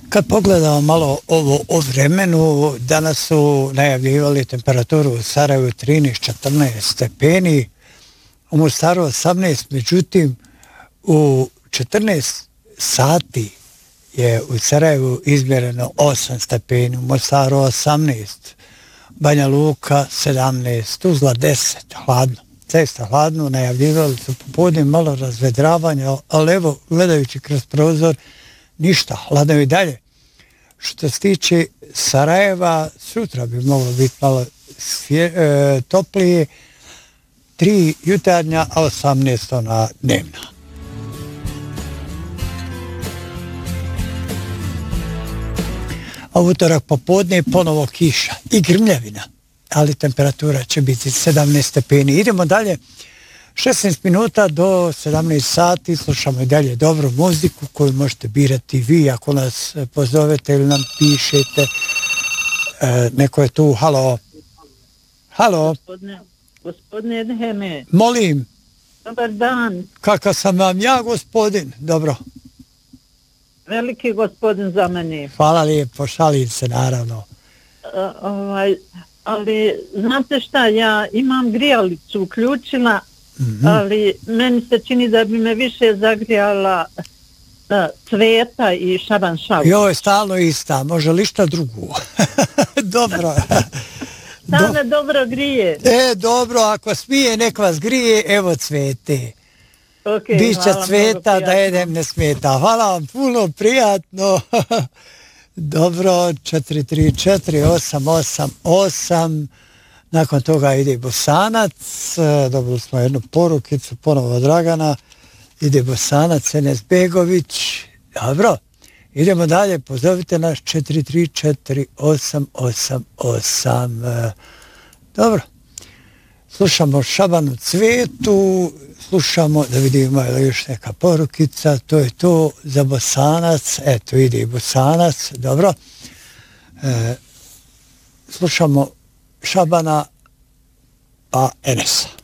Kad pogledamo malo ovo o vremenu, danas su najavljivali temperaturu u Sarajevu 13-14 stepeni, u Mostaru 18, međutim u 14 sati je u Sarajevu izmjereno 8 stepeni, u Mostaru 18, Banja Luka 17, Tuzla 10, hladno. Cesta hladno, najavljivali su popodne malo razvedravanja, ali evo, gledajući kroz prozor, ništa, hladno je i dalje. Što se tiče Sarajeva, sutra bi moglo biti malo toplije, 3 jutarnja, a 18 ona dnevna. A utorak popodne ponovo kiša i grmljavina, ali temperatura će biti 17 stepeni. Idemo dalje, 16 minuta do 17 sati, slušamo i dalje dobru muziku koju možete birati vi ako nas pozovete ili nam pišete. Neko je tu, halo. Halo. Gospodine Edheme. Molim. Dobar dan. Kakav sam vam ja, gospodin? Dobro. Veliki gospodin za mene. Hvala lijepo, šalim se naravno. Ali znate šta, ja imam grijalicu uključila, ali meni se čini da bi me više zagrijala Cveta i Šaban Šauk. Joj, stalno ista, može li šta drugo? Dobro. Sada dobro grije. Dobro, ako smije nek vas grije, evo Cvete. Okay, biće Cveta da jedem ne smeta. Hvala vam, puno prijatno. Dobro, 434-888. Nakon toga ide Bosanac. Dobili smo jednu porukicu, ponovo od Dragana. Ide Bosanac, Enes Begović. Dobro, idemo dalje. Pozovite nas 434-888. Dobro. Slušamo Šabanu Cvetu, slušamo, da vidimo je li još neka porukica, to je to za Bosanac, eto ide i Bosanac, dobro. Slušamo Šabana pa Enesa.